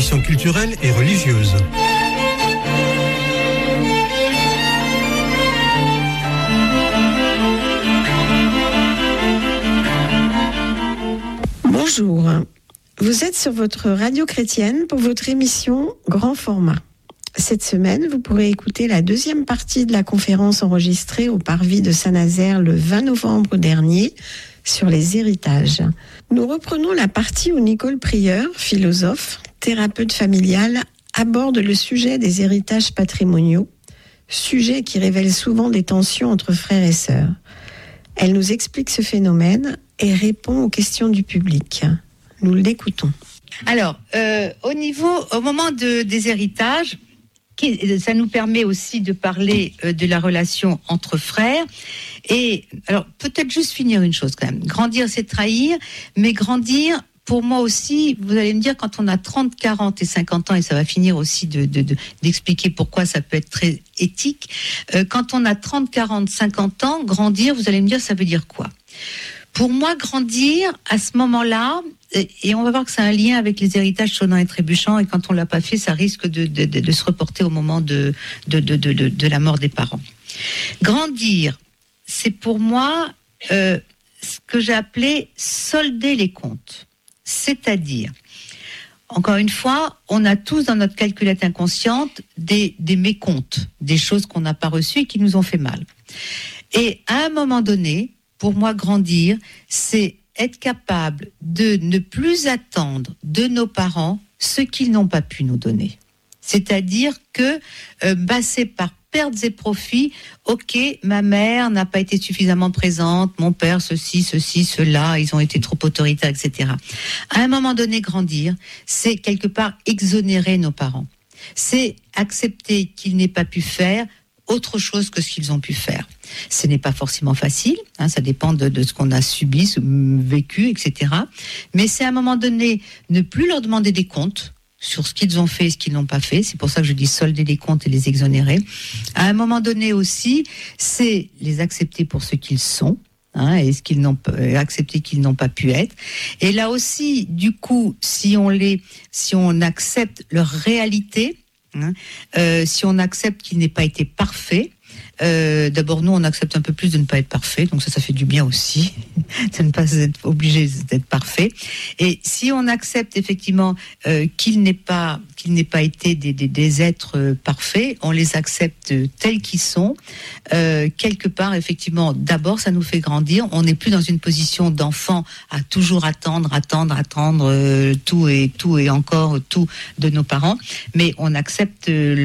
information culturelle et religieuse. Bonjour, vous êtes sur votre radio chrétienne pour votre émission Grand Format. Cette semaine, vous pourrez écouter la deuxième partie de la conférence enregistrée au Parvis de Saint-Nazaire le 20 novembre dernier sur les héritages. Nous reprenons la partie où Nicole Prieur, philosophe, thérapeute familiale, aborde le sujet des héritages patrimoniaux, sujet qui révèle souvent des tensions entre frères et sœurs. Elle nous explique ce phénomène et répond aux questions du public. Nous l'écoutons. Alors, au moment des héritages, ça nous permet aussi de parler de la relation entre frères. Et alors, peut-être juste finir une chose quand même. Grandir, c'est trahir, mais grandir, pour moi aussi, vous allez me dire, quand on a 30, 40 et 50 ans, et ça va finir aussi d'expliquer pourquoi ça peut être très éthique, quand on a 30, 40, 50 ans, grandir, vous allez me dire, ça veut dire quoi ? Pour moi, grandir, à ce moment-là, et on va voir que ça a un lien avec les héritages sonnants et trébuchants, et quand on l'a pas fait, ça risque de se reporter au moment de la mort des parents. Grandir, c'est pour moi ce que j'ai appelé solder les comptes. C'est-à-dire, encore une fois, on a tous dans notre calculette inconsciente des mécomptes, des choses qu'on n'a pas reçues et qui nous ont fait mal. Et à un moment donné, pour moi, grandir, c'est être capable de ne plus attendre de nos parents ce qu'ils n'ont pas pu nous donner. C'est-à-dire que c'est par pertes et profits, ok, ma mère n'a pas été suffisamment présente, mon père, ceci, cela, ils ont été trop autoritaires, etc. À un moment donné, grandir, c'est quelque part exonérer nos parents. C'est accepter qu'ils n'aient pas pu faire autre chose que ce qu'ils ont pu faire. Ce n'est pas forcément facile, ça dépend de ce qu'on a subi, vécu, etc. Mais c'est à un moment donné ne plus leur demander des comptes sur ce qu'ils ont fait et ce qu'ils n'ont pas fait. C'est pour ça que je dis solder les comptes et les exonérer. À un moment donné aussi, c'est les accepter pour ce qu'ils sont, et accepter qu'ils n'ont pas pu être. Et là aussi, du coup, si on accepte leur réalité, si on accepte qu'il n'ait pas été parfait, d'abord nous on accepte un peu plus de ne pas être parfait, donc ça fait du bien aussi de ne pas être obligé d'être parfait. Et si on accepte effectivement qu'il n'ait pas été des êtres parfaits, on les accepte tels qu'ils sont, quelque part effectivement, d'abord ça nous fait grandir. On n'est plus dans une position d'enfant à toujours attendre tout et encore tout de nos parents, mais on accepte